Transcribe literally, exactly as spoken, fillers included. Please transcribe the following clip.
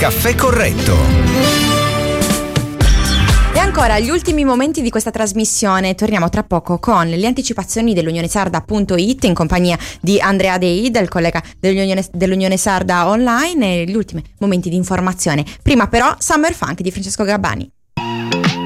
Caffè Corretto. E ancora gli ultimi momenti di questa trasmissione. Torniamo tra poco con le anticipazioni dell'Unione Sarda punto it in compagnia di Andrea Dei, del collega dell'Unione, dell'Unione Sarda Online, e gli ultimi momenti di informazione. Prima però Summer Funk di Francesco Gabbani.